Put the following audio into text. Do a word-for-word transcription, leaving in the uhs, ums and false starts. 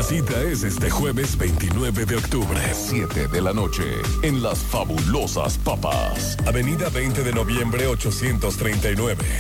La cita es este jueves veintinueve de octubre, siete de la noche, en Las Fabulosas Papas, Avenida veinte de noviembre ochocientos treinta y nueve,